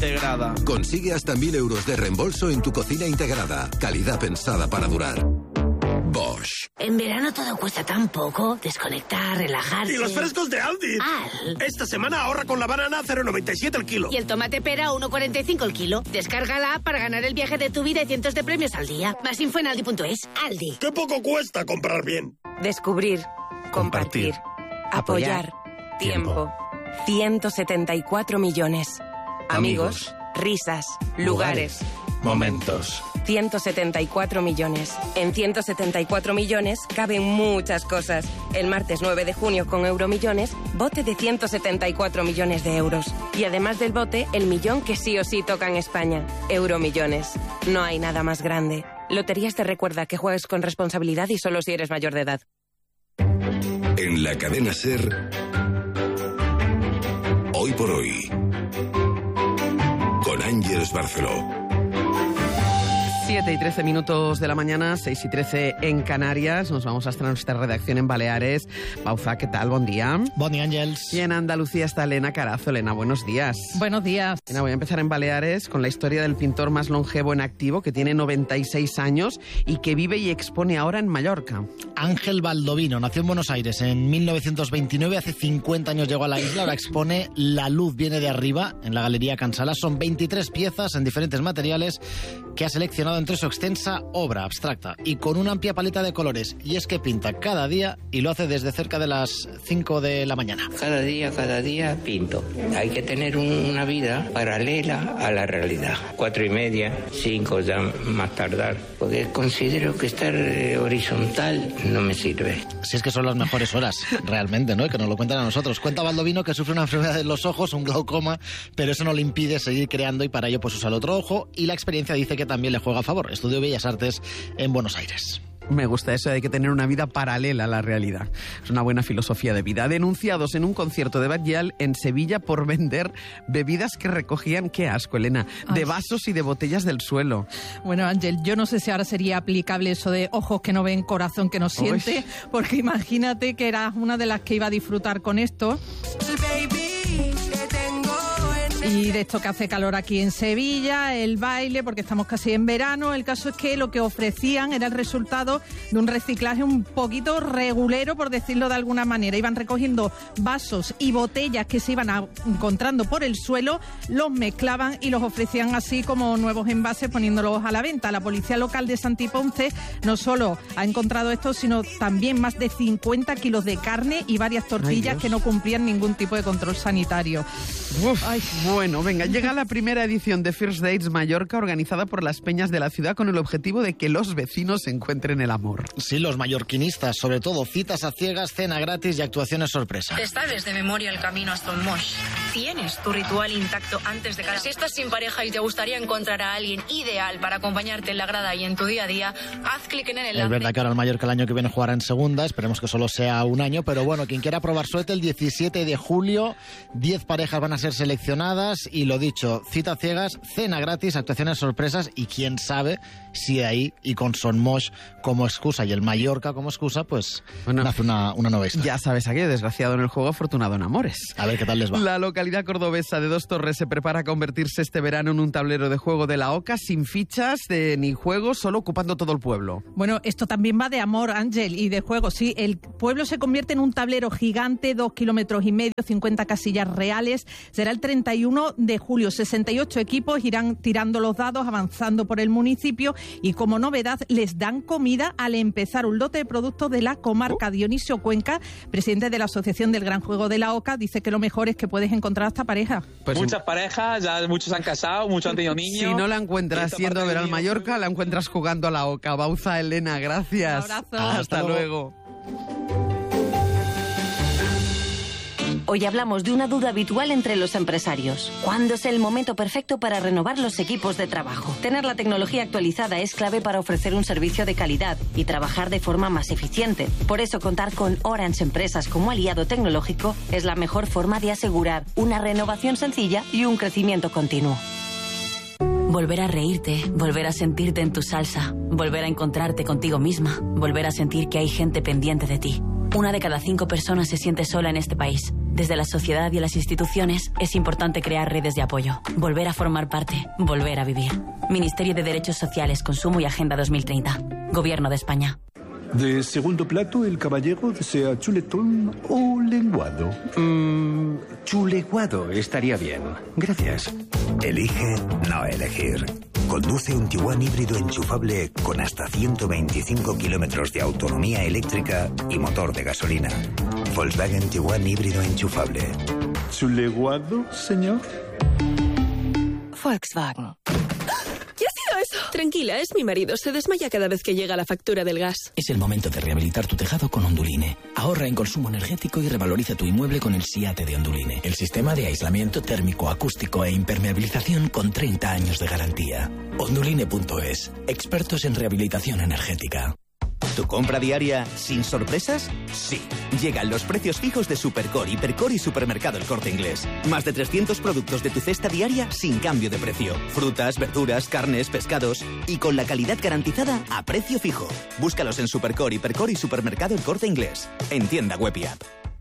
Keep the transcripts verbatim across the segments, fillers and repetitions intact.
integrada. Consigue hasta mil euros de reembolso en tu cocina integrada. Calidad pensada para durar. Bosch. En verano todo cuesta tan poco. Desconectar, relajarse. Y los frescos de Aldi. Al. Esta semana ahorra con la banana cero coma noventa y siete el kilo. Y el tomate pera uno coma cuarenta y cinco el kilo. Descarga la app para ganar el viaje de tu vida y cientos de premios al día. Más info en aldi punto es. Aldi. ¡Qué poco cuesta comprar bien! Descubrir. Compartir. Compartir. Apoyar. Tiempo. ciento setenta y cuatro millones. Amigos. Amigos. Risas. Lugares. Momentos. ciento setenta y cuatro millones. En ciento setenta y cuatro millones caben muchas cosas. El martes nueve de junio con Euromillones, bote de ciento setenta y cuatro millones de euros. Y además del bote, el millón que sí o sí toca en España. Euromillones. No hay nada más grande. Loterías te recuerda que juegues con responsabilidad y solo si eres mayor de edad. En la cadena SER, Hoy por Hoy, con Ángeles Barceló. siete y trece minutos de la mañana, seis y trece en Canarias. Nos vamos hasta nuestra redacción en Baleares. Bauza, ¿qué tal? Buen día. Buen día, Ángels. Y en Andalucía está Elena Carazo. Elena, buenos días. Buenos días. Elena, voy a empezar en Baleares con la historia del pintor más longevo en activo, que tiene noventa y seis años y que vive y expone ahora en Mallorca. Ángel Baldovino nació en Buenos Aires en mil novecientos veintinueve. Hace cincuenta años llegó a la isla. Ahora expone La luz viene de arriba en la Galería Cansala. Son veintitrés piezas en diferentes materiales que ha seleccionado entre su extensa obra abstracta y con una amplia paleta de colores. Y es que pinta cada día y lo hace desde cerca de las cinco de la mañana. Cada día, cada día pinto. Hay que tener un, una vida paralela a la realidad. Cuatro y media, cinco ya más tardar. Porque considero que estar eh, horizontal no me sirve. Si es que son las mejores horas, realmente, ¿no? Que nos lo cuentan a nosotros. Cuenta Baldovino que sufre una enfermedad de los ojos, un glaucoma, pero eso no le impide seguir creando y para ello pues usa el otro ojo y la experiencia dice que también le juega a favor. Estudió Bellas Artes en Buenos Aires. Me gusta eso de que tener una vida paralela a la realidad. Es una buena filosofía de vida. Denunciados en un concierto de Batllal en Sevilla por vender bebidas que recogían, qué asco, Elena, de Ay. vasos y de botellas del suelo. Bueno, Ángel, yo no sé si ahora sería aplicable eso de ojos que no ven, corazón que no siente, Uy. porque imagínate que eras una de las que iba a disfrutar con esto. Y de esto que hace calor aquí en Sevilla, el baile, porque estamos casi en verano. El caso es que lo que ofrecían era el resultado de un reciclaje un poquito regulero, por decirlo de alguna manera. Iban recogiendo vasos y botellas que se iban a, encontrando por el suelo, los mezclaban y los ofrecían así como nuevos envases, poniéndolos a la venta. La policía local de Santiponce no solo ha encontrado esto, sino también más de cincuenta kilos de carne y varias tortillas que no cumplían ningún tipo de control sanitario. Uf, Ay. Bueno, venga, llega la primera edición de First Dates Mallorca, organizada por las peñas de la ciudad con el objetivo de que los vecinos encuentren el amor. Sí, los mallorquinistas, sobre todo citas a ciegas, cena gratis y actuaciones sorpresa. Te sabes de memoria el camino hasta un mosh. Tienes tu ritual intacto antes de cada... Si estás sin pareja y te gustaría encontrar a alguien ideal para acompañarte en la grada y en tu día a día, haz clic en el enlace. Es verdad que ahora el Mallorca el año que viene jugará en segunda, esperemos que solo sea un año, pero bueno, quien quiera probar suerte el diecisiete de julio, diez parejas van a ser seleccionadas y lo dicho, cita ciegas, cena gratis, actuaciones sorpresas y quién sabe si de ahí y con Son Moix como excusa y el Mallorca como excusa, pues bueno, nace una, una nueva historia. Ya sabes, aquello desgraciado en el juego, afortunado en amores. A ver qué tal les va. La localidad cordobesa de Dos Torres se prepara a convertirse este verano en un tablero de juego de la OCA sin fichas de, ni juegos, solo ocupando todo el pueblo. Bueno, esto también va de amor, Ángel, y de juego. Sí, el pueblo se convierte en un tablero gigante, dos kilómetros y medio, cincuenta casillas reales. Será el treinta y uno de julio. sesenta y ocho equipos irán tirando los dados, avanzando por el municipio y como novedad les dan comida al empezar. Un lote de productos de la comarca. Dionisio Cuenca, presidente de la Asociación del Gran Juego de la OCA, dice que lo mejor es que puedes encontrar hasta pareja. Pues muchas en... parejas, ya muchos han casado, muchos han tenido niños. Si no la encuentras yendo a ver al Mallorca, la encuentras jugando a la OCA. Bauza, Elena, gracias. Un abrazo. Hasta, hasta luego. luego. Hoy hablamos de una duda habitual entre los empresarios. ¿Cuándo es el momento perfecto para renovar los equipos de trabajo? Tener la tecnología actualizada es clave para ofrecer un servicio de calidad y trabajar de forma más eficiente. Por eso contar con Orange Empresas como aliado tecnológico es la mejor forma de asegurar una renovación sencilla y un crecimiento continuo. Volver a reírte, volver a sentirte en tu salsa, volver a encontrarte contigo misma, volver a sentir que hay gente pendiente de ti. Una de cada cinco personas se siente sola en este país. Desde la sociedad y las instituciones es importante crear redes de apoyo, volver a formar parte, volver a vivir. Ministerio de Derechos Sociales, Consumo y Agenda dos mil treinta. Gobierno de España. De segundo plato, el caballero desea chuletón o lenguado. Mmm, chuleguado estaría bien. Gracias. Elige no elegir. Conduce un Tiguan híbrido enchufable con hasta ciento veinticinco kilómetros de autonomía eléctrica y motor de gasolina. Volkswagen Tiguan híbrido enchufable. ¿Chuleguado, señor? Volkswagen. ¿Qué ha sido eso? Tranquila, es mi marido. Se desmaya cada vez que llega la factura del gas. Es el momento de rehabilitar tu tejado con Onduline. Ahorra en consumo energético y revaloriza tu inmueble con el SIATE de Onduline. El sistema de aislamiento térmico, acústico e impermeabilización con treinta años de garantía. Onduline punto es. Expertos en rehabilitación energética. ¿Tu compra diaria sin sorpresas? Sí. Llegan los precios fijos de Supercore, Hipercore y Supermercado El Corte Inglés. Más de trescientos productos de tu cesta diaria sin cambio de precio. Frutas, verduras, carnes, pescados y con la calidad garantizada a precio fijo. Búscalos en Supercore, Hipercore y Supermercado El Corte Inglés. En tienda web y app.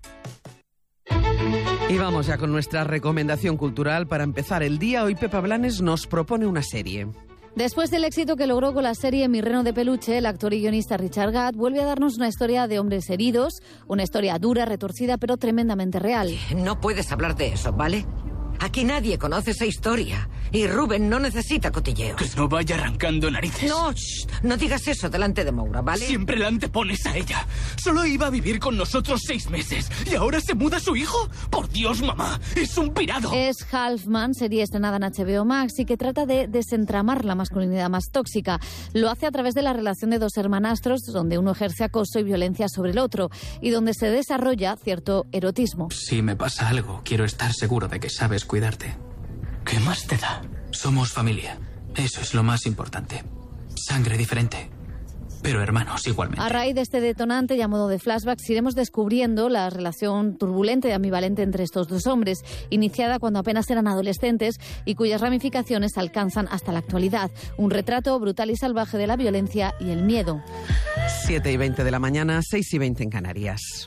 Y vamos ya con nuestra recomendación cultural para empezar el día. Hoy Pepa Blanes nos propone una serie. Después del éxito que logró con la serie Mi reno de peluche, el actor y guionista Richard Gadd vuelve a darnos una historia de hombres heridos, una historia dura, retorcida, pero tremendamente real. No puedes hablar de eso, ¿vale? Aquí nadie conoce esa historia. Y Rubén no necesita cotilleos. Que no vaya arrancando narices. No, shh, no digas eso delante de Moura, ¿vale? Siempre la antepones a ella. Solo iba a vivir con nosotros seis meses. ¿Y ahora se muda su hijo? ¡Por Dios, mamá! ¡Es un pirado! Es Halfman, serie estrenada en H B O Max y que trata de desentramar la masculinidad más tóxica. Lo hace a través de la relación de dos hermanastros, donde uno ejerce acoso y violencia sobre el otro, y donde se desarrolla cierto erotismo. Si me pasa algo, quiero estar seguro de que sabes cuidarte. ¿Qué más te da? Somos familia. Eso es lo más importante. Sangre diferente, pero hermanos igualmente. A raíz de este detonante y a modo de flashbacks iremos descubriendo la relación turbulenta y ambivalente entre estos dos hombres, iniciada cuando apenas eran adolescentes y cuyas ramificaciones alcanzan hasta la actualidad. Un retrato brutal y salvaje de la violencia y el miedo. siete y veinte de la mañana, seis y veinte en Canarias.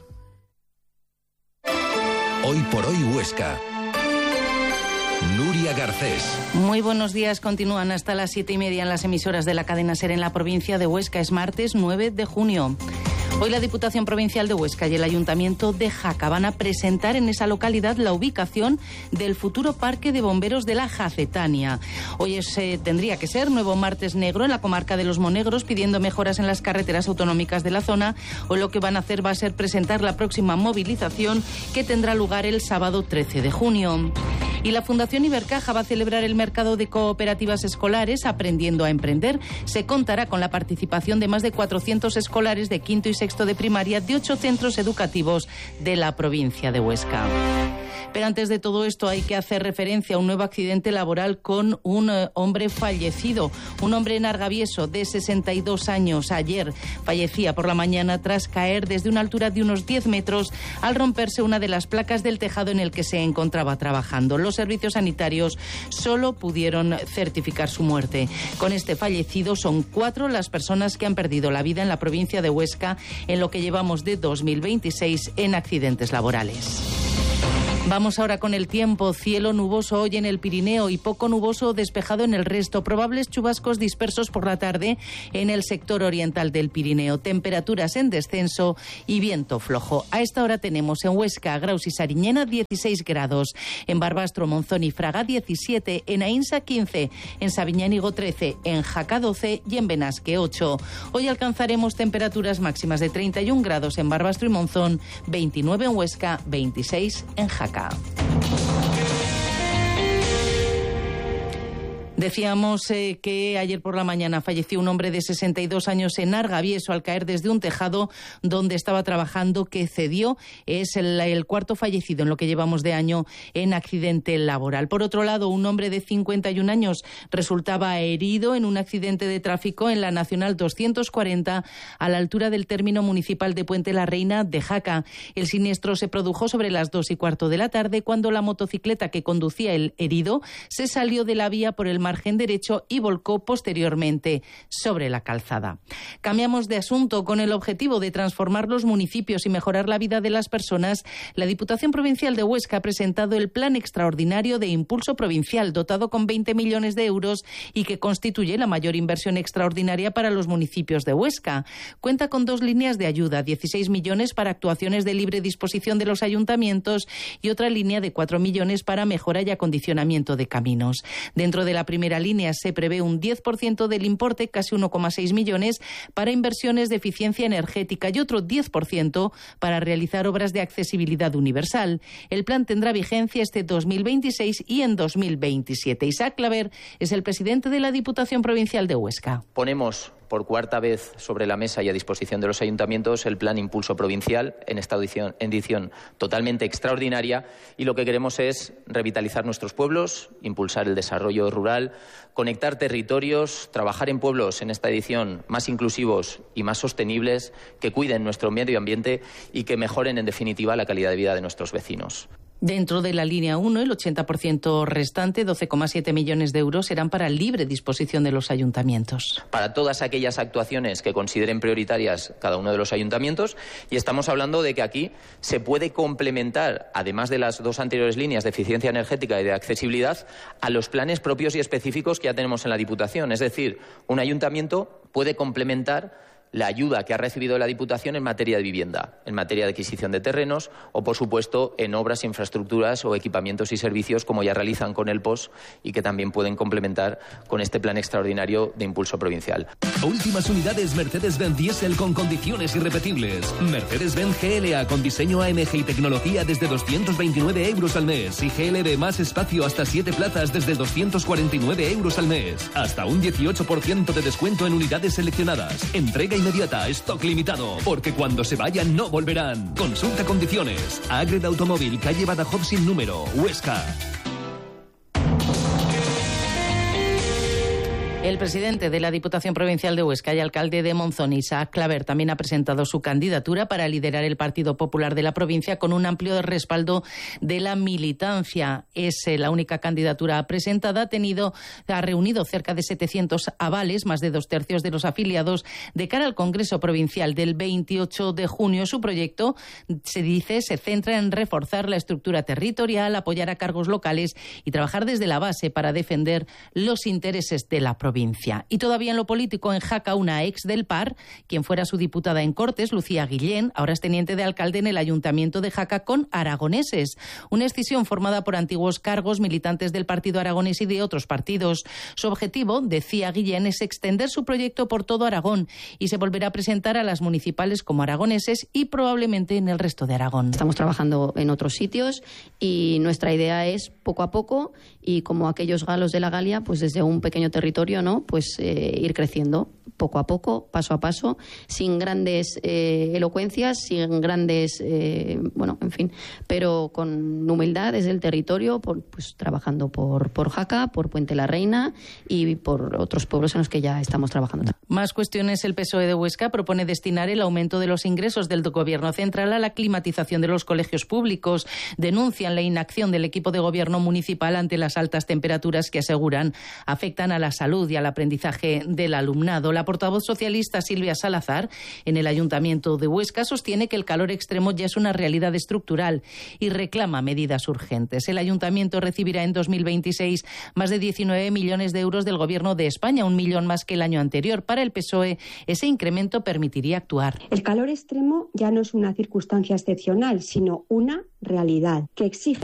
Hoy por hoy Huesca. Nuria Garcés. Muy buenos días. Continúan hasta las siete y media en las emisoras de la cadena SER en la provincia de Huesca. Es martes nueve de junio. Hoy la Diputación Provincial de Huesca y el Ayuntamiento de Jaca van a presentar en esa localidad la ubicación del futuro Parque de Bomberos de la Jacetania. Hoy es, eh, tendría que ser nuevo martes negro en la comarca de Los Monegros, pidiendo mejoras en las carreteras autonómicas de la zona. Hoy lo que van a hacer va a ser presentar la próxima movilización que tendrá lugar el sábado trece de junio. Y la Fundación Ibercaja va a celebrar el mercado de cooperativas escolares Aprendiendo a Emprender. Se contará con la participación de más de cuatrocientos escolares de quinto y sexto de primaria de ocho centros educativos de la provincia de Huesca. Pero antes de todo esto hay que hacer referencia a un nuevo accidente laboral con un eh, hombre fallecido. Un hombre en Argavieso de sesenta y dos años ayer fallecía por la mañana tras caer desde una altura de unos diez metros al romperse una de las placas del tejado en el que se encontraba trabajando. Los servicios sanitarios solo pudieron certificar su muerte. Con este fallecido son cuatro las personas que han perdido la vida en la provincia de Huesca en lo que llevamos de dos mil veintiséis en accidentes laborales. Vamos ahora con el tiempo. Cielo nuboso hoy en el Pirineo y poco nuboso despejado en el resto. Probables chubascos dispersos por la tarde en el sector oriental del Pirineo. Temperaturas en descenso y viento flojo. A esta hora tenemos en Huesca, Graus y Sariñena dieciséis grados. En Barbastro, Monzón y Fraga diecisiete. En Ainsa quince. En Sabiñánigo trece. En Jaca doce y en Benasque ocho. Hoy alcanzaremos temperaturas máximas de treinta y un grados en Barbastro y Monzón, veintinueve en Huesca, veintiséis en Jaca. Decíamos eh, que ayer por la mañana falleció un hombre de sesenta y dos años en Argavieso al caer desde un tejado donde estaba trabajando, que cedió. Es el, el cuarto fallecido en lo que llevamos de año en accidente laboral. Por otro lado, un hombre de cincuenta y un años resultaba herido en un accidente de tráfico en la Nacional doscientos cuarenta a la altura del término municipal de Puente la Reina de Jaca. El siniestro se produjo sobre las dos y cuarto de la tarde cuando la motocicleta que conducía el herido se salió de la vía por el margen margen derecho y volcó posteriormente sobre la calzada. Cambiamos de asunto. Con el objetivo de transformar los municipios y mejorar la vida de las personas, la Diputación Provincial de Huesca ha presentado el Plan Extraordinario de Impulso Provincial, dotado con veinte millones de euros y que constituye la mayor inversión extraordinaria para los municipios de Huesca. Cuenta con dos líneas de ayuda, dieciséis millones para actuaciones de libre disposición de los ayuntamientos y otra línea de cuatro millones para mejora y acondicionamiento de caminos. Dentro de la primera línea se prevé un diez por ciento del importe, casi uno coma seis millones, para inversiones de eficiencia energética y otro diez por ciento para realizar obras de accesibilidad universal. El plan tendrá vigencia este dos mil veintiséis y en dos mil veintisiete. Isaac Claver es el presidente de la Diputación Provincial de Huesca. Ponemos por cuarta vez sobre la mesa y a disposición de los ayuntamientos el Plan Impulso Provincial en esta edición, edición totalmente extraordinaria, y lo que queremos es revitalizar nuestros pueblos, impulsar el desarrollo rural, conectar territorios, trabajar en pueblos en esta edición más inclusivos y más sostenibles, que cuiden nuestro medio ambiente y que mejoren en definitiva la calidad de vida de nuestros vecinos. Dentro de la línea uno, el ochenta por ciento restante, doce coma siete millones de euros, serán para libre disposición de los ayuntamientos. Para todas aquellas actuaciones que consideren prioritarias cada uno de los ayuntamientos, y estamos hablando de que aquí se puede complementar, además de las dos anteriores líneas de eficiencia energética y de accesibilidad, a los planes propios y específicos que ya tenemos en la Diputación. Es decir, un ayuntamiento puede complementar la ayuda que ha recibido la Diputación en materia de vivienda, en materia de adquisición de terrenos o, por supuesto, en obras, infraestructuras o equipamientos y servicios como ya realizan con el P O S y que también pueden complementar con este plan extraordinario de impulso provincial. Últimas unidades Mercedes-Benz Diesel con condiciones irrepetibles. Mercedes-Benz G L A con diseño A M G y tecnología desde doscientos veintinueve euros al mes y G L B más espacio hasta siete plazas desde doscientos cuarenta y nueve euros al mes. Hasta un dieciocho por ciento de descuento en unidades seleccionadas. Entrega inmediata, stock limitado, porque cuando se vayan no volverán. Consulta condiciones. Agred Automóvil, calle Badajoz sin número, Huesca. El presidente de la Diputación Provincial de Huesca y alcalde de Monzón, Isaac Claver, también ha presentado su candidatura para liderar el Partido Popular de la provincia con un amplio respaldo de la militancia. Es la única candidatura presentada. Ha tenido, ha reunido cerca de setecientos avales, más de dos tercios de los afiliados, de cara al Congreso Provincial del veintiocho de junio. Su proyecto, se dice, se centra en reforzar la estructura territorial, apoyar a cargos locales y trabajar desde la base para defender los intereses de la provincia. Y todavía en lo político, en Jaca, una ex del P A R, quien fuera su diputada en Cortes, Lucía Guillén, ahora es teniente de alcalde en el Ayuntamiento de Jaca con aragoneses. Una escisión formada por antiguos cargos, militantes del Partido Aragonés y de otros partidos. Su objetivo, decía Guillén, es extender su proyecto por todo Aragón y se volverá a presentar a las municipales como aragoneses y probablemente en el resto de Aragón. Estamos trabajando en otros sitios y nuestra idea es poco a poco y como aquellos galos de la Galia, pues desde un pequeño territorio, ¿no? Pues eh, ir creciendo poco a poco, paso a paso, sin grandes eh, elocuencias, sin grandes, eh, bueno, en fin, pero con humildad desde el territorio, por, pues trabajando por, por Jaca, por Puente la Reina y por otros pueblos en los que ya estamos trabajando. Más cuestiones. El P S O E de Huesca propone destinar el aumento de los ingresos del Gobierno central a la climatización de los colegios públicos. Denuncian la inacción del equipo de gobierno municipal ante las altas temperaturas que aseguran afectan a la salud y al aprendizaje del alumnado. La portavoz socialista Silvia Salazar, en el Ayuntamiento de Huesca, sostiene que el calor extremo ya es una realidad estructural y reclama medidas urgentes. El Ayuntamiento recibirá en dos mil veintiséis más de diecinueve millones de euros del Gobierno de España, un millón más que el año anterior. Para el P S O E, ese incremento permitiría actuar. El calor extremo ya no es una circunstancia excepcional, sino una realidad que exige